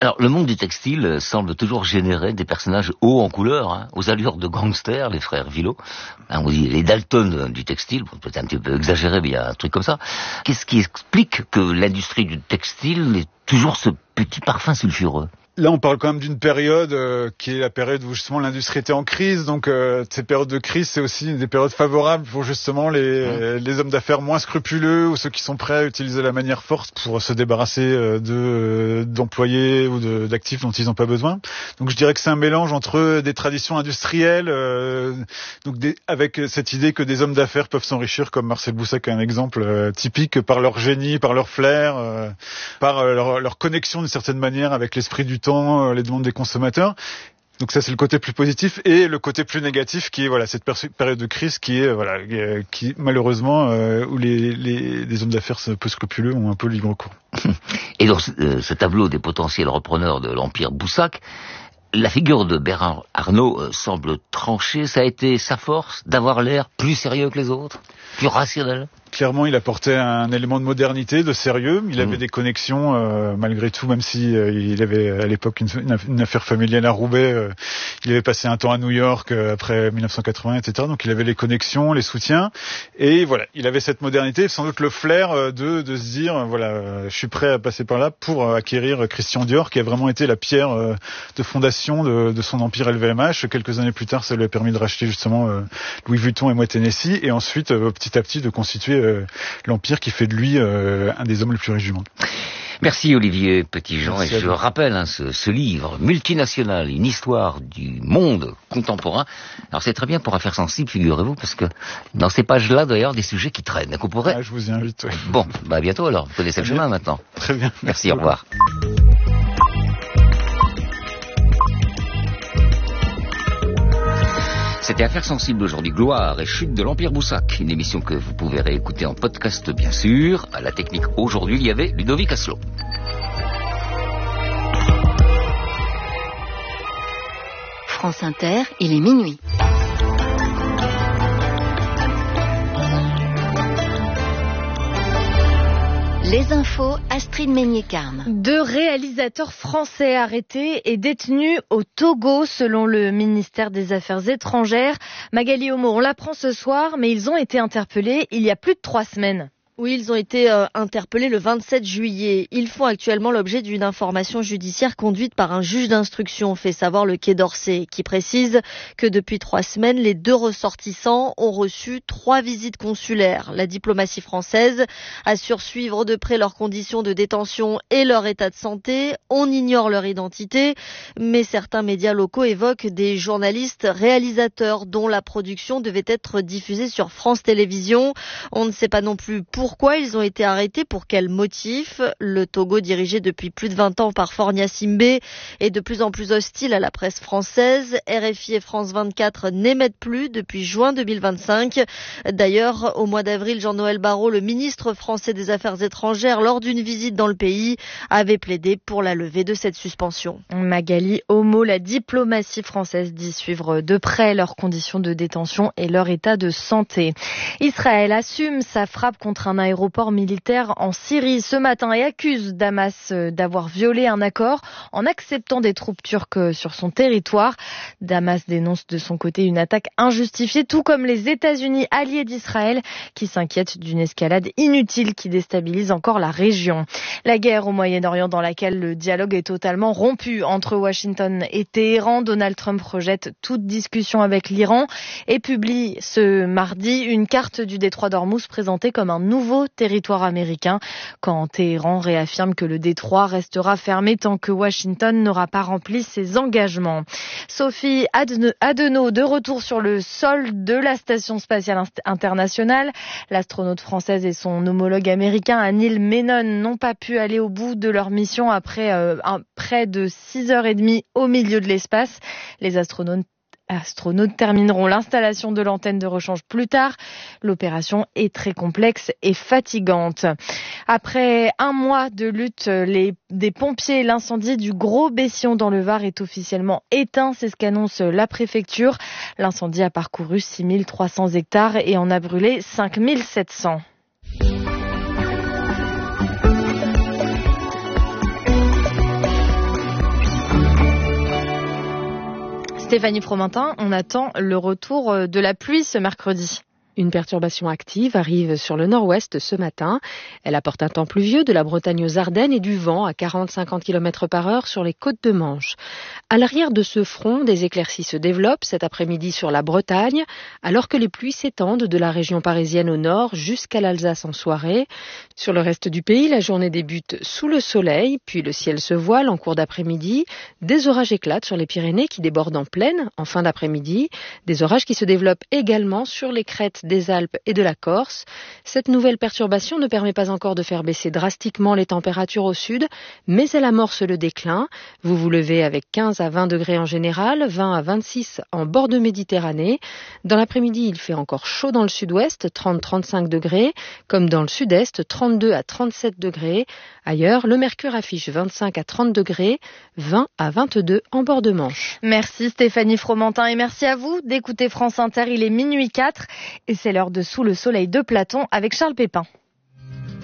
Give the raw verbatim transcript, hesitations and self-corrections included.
Alors, le monde du textile semble toujours générer des personnages hauts en couleur, hein, aux allures de gangsters, les frères Villot. Hein, on dit les Dalton du textile, peut-être un petit peu exagéré, mais il y a un truc comme ça. Qu'est-ce qui explique que l'industrie du textile ait toujours ce petit parfum sulfureux ? Là, on parle quand même d'une période euh, qui est la période où justement l'industrie était en crise. Donc, euh, ces périodes de crise, c'est aussi des périodes favorables pour justement les, mmh. les hommes d'affaires moins scrupuleux ou ceux qui sont prêts à utiliser la manière forte pour se débarrasser de euh, d'employés ou de, d'actifs dont ils n'ont pas besoin. Donc, je dirais que c'est un mélange entre des traditions industrielles, euh, donc des, avec cette idée que des hommes d'affaires peuvent s'enrichir, comme Marcel Boussac est un exemple euh, typique, par leur génie, par leur flair, euh, par euh, leur, leur connexion d'une certaine manière avec l'esprit du temps, les demandes des consommateurs. Donc ça, c'est le côté plus positif, et le côté plus négatif qui est voilà cette période de crise qui est voilà qui malheureusement euh, où les, les les hommes d'affaires peu scrupuleux ont un peu libre cours. Et dans ce, euh, ce tableau des potentiels repreneurs de l'empire Boussac, la figure de Bernard Arnault euh, semble tranchée. Ça a été sa force d'avoir l'air plus sérieux que les autres, plus rationnel. Clairement, il apportait un élément de modernité, de sérieux. Il avait mmh. des connexions, euh, malgré tout, même si euh, il avait à l'époque une, une affaire familiale à Roubaix. Euh, il avait passé un temps à New York euh, après dix-neuf cent quatre-vingts, et cetera. Donc, il avait les connexions, les soutiens, et voilà, il avait cette modernité, sans doute le flair euh, de de se dire, euh, voilà, euh, je suis prêt à passer par là pour euh, acquérir Christian Dior, qui a vraiment été la pierre euh, de fondation de, de son empire L V M H. Quelques années plus tard, ça lui a permis de racheter justement euh, Louis Vuitton et Moet Hennessy, et ensuite, euh, petit à petit, de constituer Euh, l'empire qui fait de lui euh, un des hommes les plus riches du monde. Merci Olivier Petitjean. Merci. Et je vous. rappelle hein, ce, ce livre, Multinational, une histoire du monde contemporain. Alors c'est très bien pour Affaires sensibles, figurez-vous, parce que dans ces pages-là, d'ailleurs, des sujets qui traînent. Qu'on pourrait... Ah, je vous y invite. Oui. Bon, bah à bientôt alors. Vous connaissez le chemin maintenant. Très bien. Merci, Merci au revoir. C'était Affaires sensibles aujourd'hui, gloire et chute de l'Empire Boussac. Une émission que vous pouvez réécouter en podcast, bien sûr. À la technique aujourd'hui, il y avait Ludovic Asselot. France Inter, il est minuit. Les infos, Astrid Meignet-Carme. Deux réalisateurs français arrêtés et détenus au Togo, selon le ministère des Affaires étrangères. Magali Homo, on l'apprend ce soir, mais ils ont été interpellés il y a plus de trois semaines. Oui, ils ont été euh, interpellés le vingt-sept juillet. Ils font actuellement l'objet d'une information judiciaire conduite par un juge d'instruction, fait savoir le Quai d'Orsay, qui précise que depuis trois semaines, les deux ressortissants ont reçu trois visites consulaires. La diplomatie française assure suivre de près leurs conditions de détention et leur état de santé. On ignore leur identité, mais certains médias locaux évoquent des journalistes réalisateurs dont la production devait être diffusée sur France Télévisions. On ne sait pas non plus pour Pourquoi ils ont été arrêtés, pour quel motif? Le Togo, dirigé depuis plus de vingt ans par Faure Gnassingbé, est de plus en plus hostile à la presse française. R F I et France vingt-quatre n'émettent plus depuis juin deux mille vingt-cinq. D'ailleurs, au mois d'avril, Jean-Noël Barrot, le ministre français des Affaires étrangères, lors d'une visite dans le pays, avait plaidé pour la levée de cette suspension. Magali Homo, la diplomatie française dit suivre de près leurs conditions de détention et leur état de santé. Israël assume sa frappe contre un aéroport militaire en Syrie ce matin et accuse Damas d'avoir violé un accord en acceptant des troupes turques sur son territoire. Damas dénonce de son côté une attaque injustifiée, tout comme les États-Unis, alliés d'Israël, qui s'inquiètent d'une escalade inutile qui déstabilise encore la région. La guerre au Moyen-Orient, dans laquelle le dialogue est totalement rompu entre Washington et Téhéran. Donald Trump rejette toute discussion avec l'Iran et publie ce mardi une carte du détroit d'Ormuz présentée comme un nouveau territoire américain, quand Téhéran réaffirme que le détroit restera fermé tant que Washington n'aura pas rempli ses engagements. Sophie Adenau, de retour sur le sol de la Station spatiale internationale. L'astronaute française et son homologue américain Neil Menon n'ont pas pu aller au bout de leur mission après euh, un, près de six heures trente au milieu de l'espace. Les astronautes astronautes termineront l'installation de l'antenne de rechange plus tard. L'opération est très complexe et fatigante. Après un mois de lutte, les, des pompiers, l'incendie du Gros Bession dans le Var est officiellement éteint. C'est ce qu'annonce la préfecture. L'incendie a parcouru six mille trois cents hectares et en a brûlé cinq mille sept cents. Stéphanie Fromentin, on attend le retour de la pluie ce mercredi. Une perturbation active arrive sur le nord-ouest ce matin. Elle apporte un temps pluvieux de la Bretagne aux Ardennes et du vent à quarante à cinquante kilomètres par heure sur les côtes de Manche. À l'arrière de ce front, des éclaircies se développent cet après-midi sur la Bretagne, alors que les pluies s'étendent de la région parisienne au nord jusqu'à l'Alsace en soirée. Sur le reste du pays, la journée débute sous le soleil, puis le ciel se voile en cours d'après-midi. Des orages éclatent sur les Pyrénées qui débordent en plaine en fin d'après-midi. Des orages qui se développent également sur les crêtes des Alpes et de la Corse. Cette nouvelle perturbation ne permet pas encore de faire baisser drastiquement les températures au sud, mais elle amorce le déclin. Vous vous levez avec quinze à vingt degrés en général, vingt à vingt-six en bord de Méditerranée. Dans l'après-midi, il fait encore chaud dans le sud-ouest, trente à trente-cinq degrés, comme dans le sud-est, trente-deux à trente-sept degrés. Ailleurs, le mercure affiche vingt-cinq à trente degrés, vingt à vingt-deux en bord de Manche. Merci Stéphanie Fromentin et merci à vous d'écouter France Inter. Il est minuit quatre et c'est l'heure de Sous le soleil de Platon avec Charles Pépin.